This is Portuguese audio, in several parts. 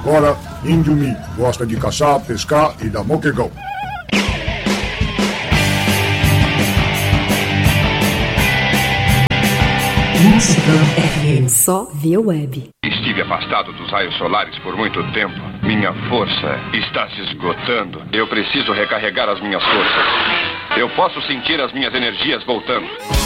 Agora, Índio Mi gosta de caçar, pescar e dar moquegão. Morcegão FM, só via web. Estive afastado dos raios solares por muito tempo. Minha força está se esgotando. Eu preciso recarregar as minhas forças. Eu posso sentir as minhas energias voltando.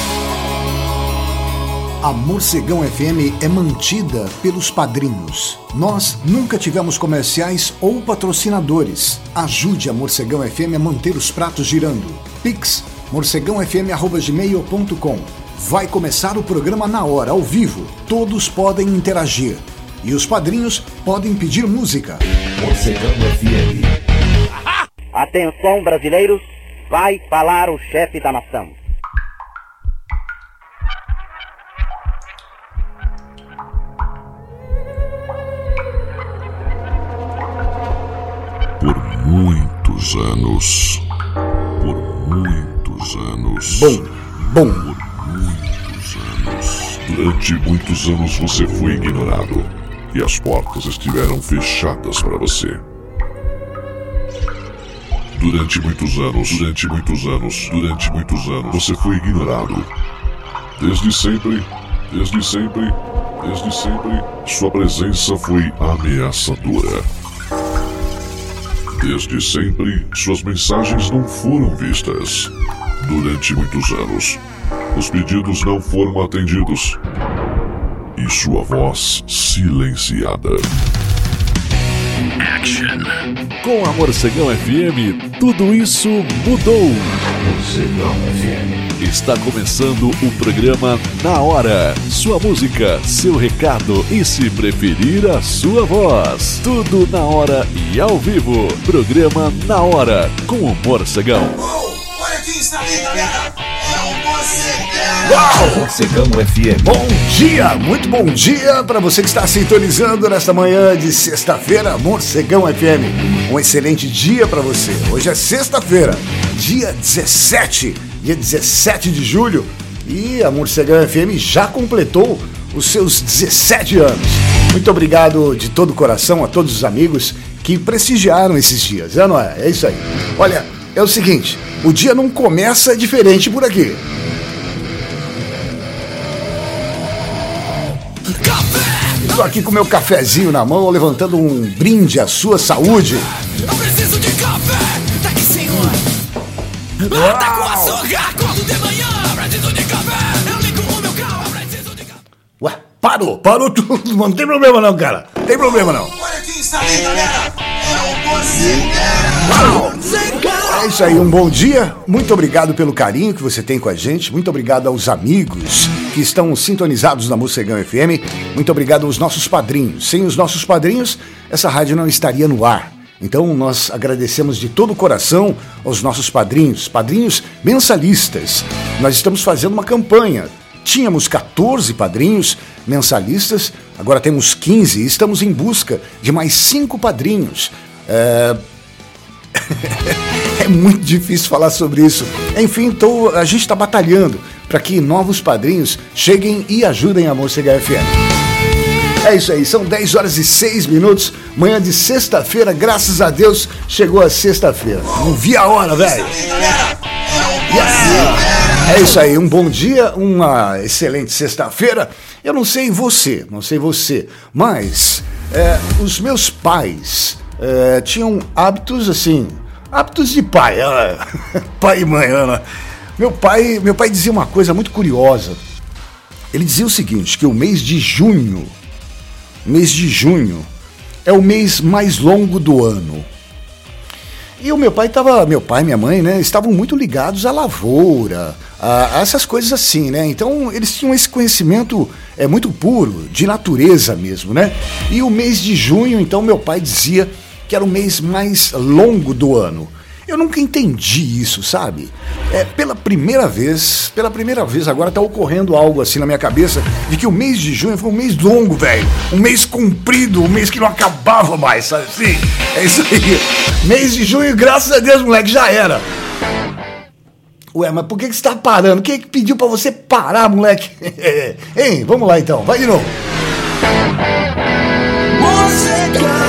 A Morcegão FM é mantida pelos padrinhos. Nós nunca tivemos comerciais ou patrocinadores. Ajude a Morcegão FM a manter os pratos girando. Pix, morcegãofm@gmail.com. Vai começar o programa na hora, ao vivo. Todos podem interagir. E os padrinhos podem pedir música. Morcegão FM. Atenção, brasileiros. Vai falar o chefe da nação. Por muitos anos. Bom. Durante muitos anos você foi ignorado e as portas estiveram fechadas para você. Durante muitos anos você foi ignorado. Desde sempre, sua presença foi ameaçadora. Desde sempre, suas mensagens não foram vistas. Durante muitos anos, os pedidos não foram atendidos e sua voz silenciada. Action. Com a Morcegão FM, tudo isso mudou. Morcegão FM. Está começando o programa Na Hora. Sua música, seu recado e, se preferir, a sua voz. Tudo na hora e ao vivo. Programa Na Hora, com o Morcegão. Olha quem está aí, galera. É o Morcegão. Uau! Morcegão FM. Bom dia, muito bom dia para você que está sintonizando nesta manhã de sexta-feira, Morcegão FM. Um excelente dia para você. Hoje é sexta-feira, dia 17 de julho, e a Morcegão FM já completou os seus 17 anos. Muito obrigado de todo o coração a todos os amigos que prestigiaram esses dias, não é? É isso aí. Olha, é o seguinte, o dia não começa diferente por aqui. Estou aqui com meu cafezinho na mão, levantando um brinde à sua saúde. Eu preciso de café, tá aqui, senhor. Tá com açúcar, acordo de manhã, preciso de café. Eu ligo o meu carro, preciso de café. Ué, parou tudo, não tem problema não, cara. Tem problema não. Olha quem está aí, galera. É o Morcegão. É isso aí, um bom dia. Muito obrigado pelo carinho que você tem com a gente. Muito obrigado aos amigos que estão sintonizados na Morcegão FM. Muito obrigado aos nossos padrinhos. Sem os nossos padrinhos, essa rádio não estaria no ar. Então nós agradecemos de todo o coração aos nossos padrinhos mensalistas. Nós estamos fazendo uma campanha. Tínhamos 14 padrinhos mensalistas, agora temos 15 e estamos em busca de mais 5 padrinhos. É muito difícil falar sobre isso. Enfim, então a gente está batalhando para que novos padrinhos cheguem e ajudem a Morcegão FM. É isso aí, são 10 horas e 6 minutos, manhã de sexta-feira, graças a Deus chegou a sexta-feira. Não vi a hora, velho. É isso aí, um bom dia, uma excelente sexta-feira. Eu não sei você, mas os meus pais tinham hábitos assim, hábitos de pai, pai e mãe, Ana. Meu pai dizia uma coisa muito curiosa. Ele dizia o seguinte, que o mês de junho é o mês mais longo do ano. E o meu pai e minha mãe, né, estavam muito ligados à lavoura, a essas coisas assim, né? Então eles tinham esse conhecimento muito puro, de natureza mesmo, né? E o mês de junho, então, meu pai dizia que era o mês mais longo do ano. Eu nunca entendi isso, sabe? Pela primeira vez agora tá ocorrendo algo assim na minha cabeça, de que o mês de junho foi um mês longo, velho. Um mês comprido, um mês que não acabava mais, sabe assim? É isso aí. Mês de junho, graças a Deus, moleque, já era. Ué, mas por que você tá parando? Quem é que pediu pra você parar, moleque? Hein, vamos lá então, vai de novo.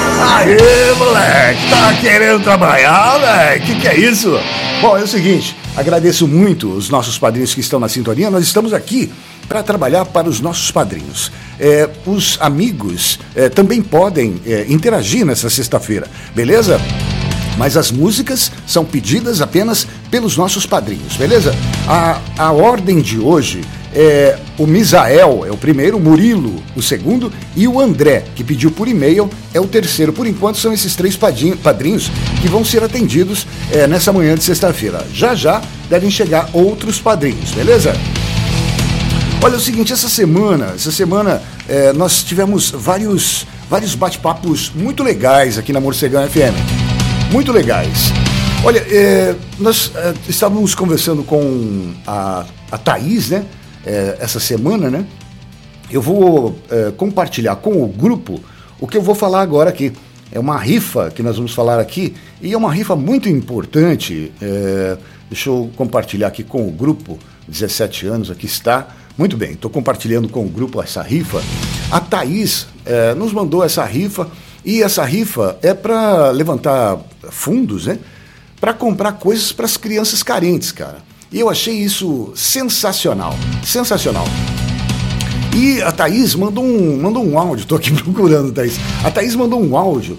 Aê, moleque, tá querendo trabalhar, moleque? Que é isso? Bom, é o seguinte, agradeço muito os nossos padrinhos que estão na sintonia. Nós estamos aqui para trabalhar para os nossos padrinhos. Os amigos também podem interagir nessa sexta-feira, beleza? Mas as músicas são pedidas apenas pelos nossos padrinhos, beleza? A ordem de hoje é o Misael, é o primeiro, o Murilo, o segundo, e o André, que pediu por e-mail, é o terceiro. Por enquanto são esses 3 padrinhos que vão ser atendidos nessa manhã de sexta-feira. Já devem chegar outros padrinhos, beleza? Olha, é o seguinte, essa semana nós tivemos vários bate-papos muito legais aqui na Morcegão FM. Muito legais. Olha, nós estávamos conversando com a Thaís, né? Essa semana, né? Eu vou compartilhar com o grupo o que eu vou falar agora aqui. É uma rifa que nós vamos falar aqui e é uma rifa muito importante. Deixa eu compartilhar aqui com o grupo, 17 anos, aqui está. Muito bem, estou compartilhando com o grupo essa rifa. A Thaís nos mandou essa rifa e essa rifa é para levantar fundos, né? Para comprar coisas para as crianças carentes, cara. E eu achei isso sensacional, sensacional. E a Thaís mandou um áudio, estou aqui procurando, Thaís. A Thaís mandou um áudio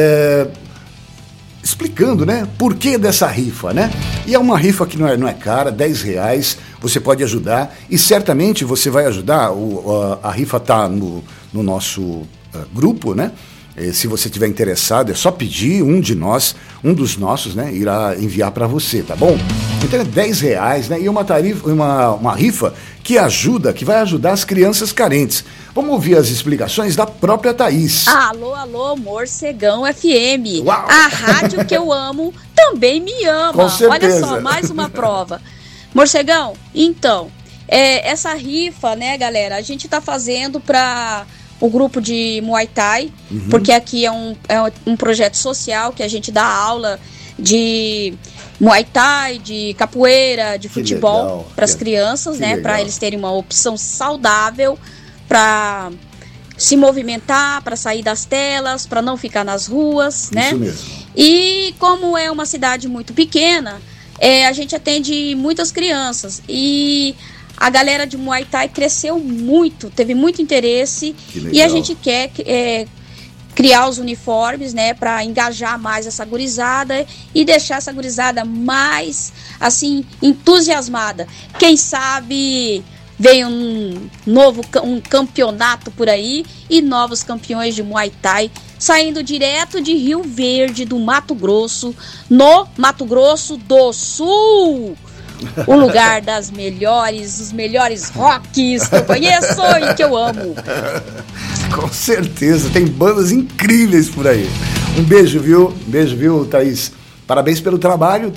explicando, né, por que dessa rifa, né? E é uma rifa que não é cara, R$10, você pode ajudar e certamente você vai ajudar. A rifa está no nosso grupo, né? Se você estiver interessado, é só pedir, um dos nossos, né, irá enviar para você, tá bom? Então é R$10, né, e uma rifa que vai ajudar as crianças carentes. Vamos ouvir as explicações da própria Thaís. Alô, Morcegão FM. Uau. A rádio que eu amo também me ama. Com certeza. Olha só, mais uma prova. Morcegão, então, essa rifa, né, galera, a gente tá fazendo para o grupo de Muay Thai, porque aqui é um projeto social que a gente dá aula de Muay Thai, de capoeira, de futebol para as crianças, né, para eles terem uma opção saudável para se movimentar, para sair das telas, para não ficar nas ruas, né? Isso mesmo. E como é uma cidade muito pequena, a gente atende muitas crianças e a galera de Muay Thai cresceu muito, teve muito interesse e a gente quer criar os uniformes, né, para engajar mais essa gurizada e deixar essa gurizada mais, assim, entusiasmada. Quem sabe vem um campeonato por aí e novos campeões de Muay Thai saindo direto de Rio Verde, do Mato Grosso, no Mato Grosso do Sul. O lugar dos melhores rocks que eu conheço e que eu amo. Com certeza, tem bandas incríveis por aí. Um beijo, viu, Thaís? Parabéns pelo trabalho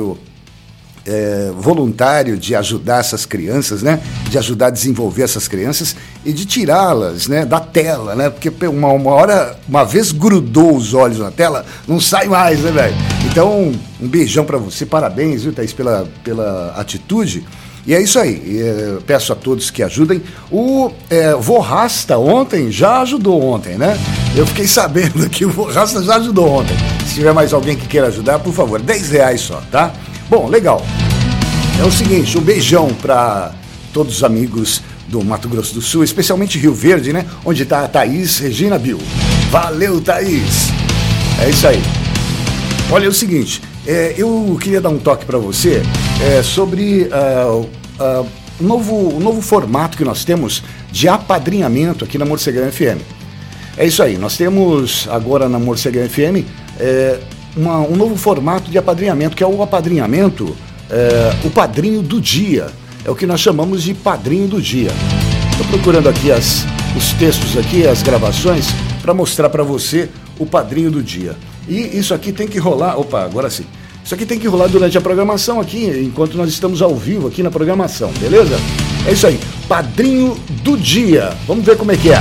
voluntário de ajudar essas crianças, né? De ajudar a desenvolver essas crianças e de tirá-las, né, da tela, né? Porque uma vez grudou os olhos na tela, não sai mais, né, velho? Então, um beijão pra você, parabéns, viu, Thaís, pela atitude. E é isso aí, peço a todos que ajudem. O Vorrasta ontem já ajudou ontem, né? Eu fiquei sabendo que o Vorrasta já ajudou ontem. Se tiver mais alguém que queira ajudar, por favor, R$10 só, tá? Bom, legal. É o seguinte, um beijão para todos os amigos do Mato Grosso do Sul, especialmente Rio Verde, né? Onde está a Thaís Regina Bill. Valeu, Thaís! É isso aí. Olha, é o seguinte, eu queria dar um toque para você sobre o novo formato que nós temos de apadrinhamento aqui na Morcegão FM. É isso aí, nós temos agora na Morcegão FM um novo formato de apadrinhamento, que é o apadrinhamento, o padrinho do dia. É o que nós chamamos de padrinho do dia. Estou procurando aqui os textos aqui, as gravações, para mostrar para você o padrinho do dia. E isso aqui tem que rolar, agora sim. Isso aqui tem que rolar durante a programação aqui, enquanto nós estamos ao vivo aqui na programação, beleza? É isso aí, padrinho do dia. Vamos ver como é que é.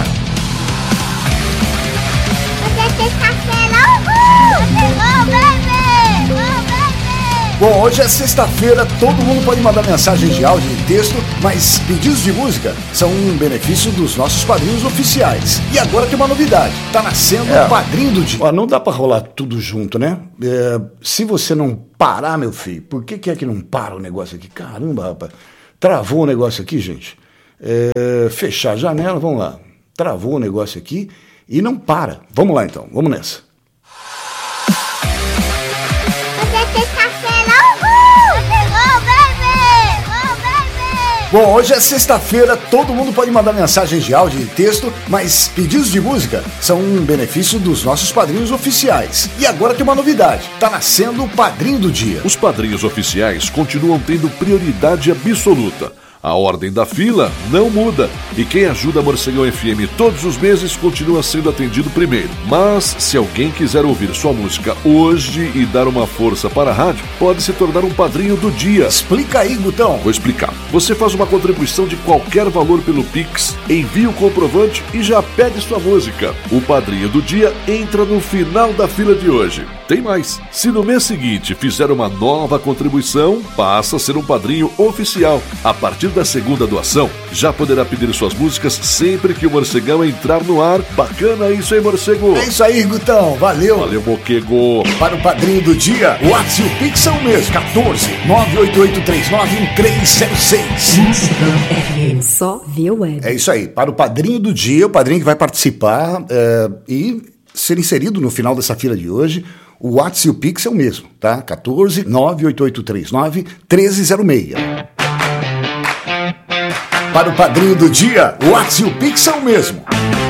Bom, hoje é sexta-feira, todo mundo pode mandar mensagens de áudio e texto, mas pedidos de música são um benefício dos nossos padrinhos oficiais. E agora tem uma novidade, tá nascendo o padrinho do dia. Ó, não dá pra rolar tudo junto, né? Se você não parar, meu filho, por que é que não para o negócio aqui? Caramba, rapaz, travou o negócio aqui, gente. Fechar a janela, vamos lá. Travou o negócio aqui e não para. Vamos lá então, vamos nessa. Bom, hoje é sexta-feira, todo mundo pode mandar mensagens de áudio e texto, mas pedidos de música são um benefício dos nossos padrinhos oficiais. E agora tem uma novidade, tá nascendo o padrinho do dia. Os padrinhos oficiais continuam tendo prioridade absoluta. A ordem da fila não muda e quem ajuda a Morcegão FM todos os meses continua sendo atendido primeiro. Mas se alguém quiser ouvir sua música hoje e dar uma força para a rádio, pode se tornar um padrinho do dia. Explica aí, Gutão. Vou explicar. Você faz uma contribuição de qualquer valor pelo Pix, envia o comprovante e já pede sua música. O padrinho do dia entra no final da fila de hoje. Tem mais. Se no mês seguinte fizer uma nova contribuição, passa a ser um padrinho oficial. A partir da segunda doação, já poderá pedir suas músicas sempre que o Morcegão entrar no ar. Bacana isso, hein, Morcego? É isso aí, Gutão. Valeu. Valeu, Moquego. Para o padrinho do dia, o WhatsApp e o Pix são mesmo. 14 988391306. Música FM, só via web. É isso aí. Para o padrinho do dia, o padrinho que vai participar e ser inserido no final dessa fila de hoje, o WhatsApp e o Pix é o mesmo, tá? 14 988391306. Para o padrinho do dia, o WhatsApp e o Pix é o mesmo.